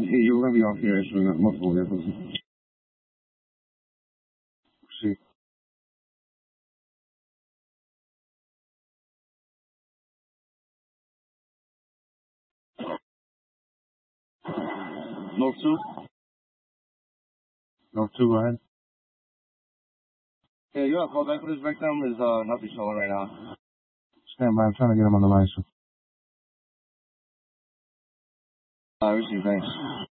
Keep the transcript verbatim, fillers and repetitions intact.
you're going to be off here issuing multiple vehicles. See. North two? North two, go ahead. Yeah, you have a call back for this victim. Is uh, nothing showing right now. Stand by. I'm trying to get him on the line, sir. I receive. Thanks.